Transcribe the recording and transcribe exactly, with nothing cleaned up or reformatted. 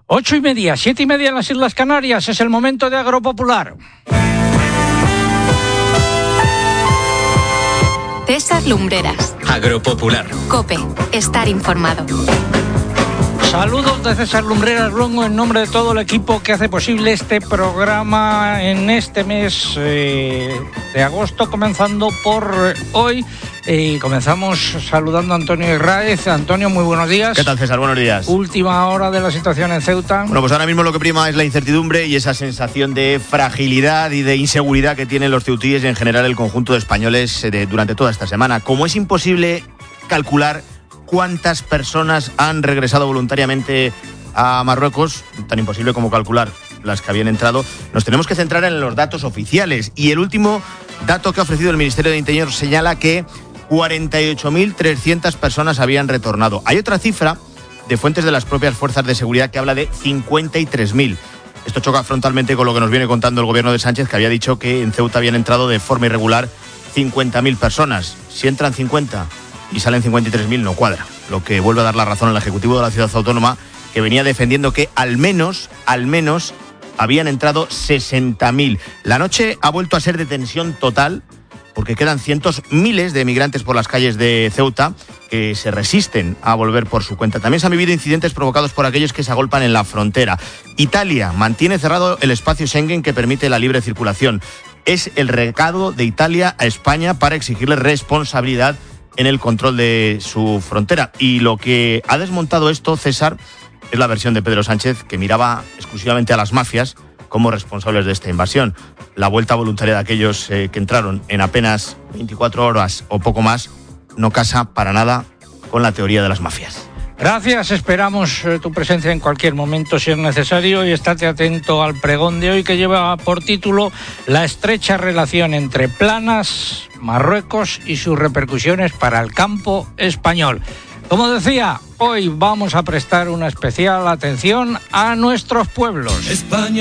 Ocho y media, siete y media en las Islas Canarias, es el momento de Agropopular. César Lumbreras. Agropopular. COPE. Estar informado. Saludos de César Lumbreras Luengo en nombre de todo el equipo que hace posible este programa en este mes eh, de agosto, comenzando por hoy. Y eh, comenzamos saludando a Antonio Herráez. Antonio, muy buenos días. ¿Qué tal, César? Buenos días. Última hora de la situación en Ceuta. Bueno, pues ahora mismo lo que prima es la incertidumbre y esa sensación de fragilidad y de inseguridad que tienen los ceutíes y en general el conjunto de españoles de, durante toda esta semana. Como es imposible calcular cuántas personas han regresado voluntariamente a Marruecos, tan imposible como calcular las que habían entrado, nos tenemos que centrar en los datos oficiales. Y el último dato que ha ofrecido el Ministerio de Interior señala que cuarenta y ocho mil trescientas personas habían retornado. Hay otra cifra de fuentes de las propias fuerzas de seguridad que habla de cincuenta y tres mil. Esto choca frontalmente con lo que nos viene contando el gobierno de Sánchez, que había dicho que en Ceuta habían entrado de forma irregular cincuenta mil personas. Si entran cincuenta y salen cincuenta y tres mil, no cuadra. Lo que vuelve a dar la razón al Ejecutivo de la Ciudad Autónoma, que venía defendiendo que al menos, al menos, habían entrado sesenta mil. La noche ha vuelto a ser de tensión total, porque quedan cientos, miles de emigrantes por las calles de Ceuta que se resisten a volver por su cuenta. También se han vivido incidentes provocados por aquellos que se agolpan en la frontera. Italia mantiene cerrado el espacio Schengen que permite la libre circulación. Es el recado de Italia a España para exigirle responsabilidad en el control de su frontera. Y lo que ha desmontado esto, César, es la versión de Pedro Sánchez, que miraba exclusivamente a las mafias como responsables de esta invasión. La vuelta voluntaria de aquellos eh, que entraron en apenas veinticuatro horas o poco más no casa para nada con la teoría de las mafias. Gracias, esperamos eh, tu presencia en cualquier momento si es necesario y estate atento al pregón de hoy que lleva por título la estrecha relación entre Planas, Marruecos y sus repercusiones para el campo español. Como decía, hoy vamos a prestar una especial atención a nuestros pueblos. España.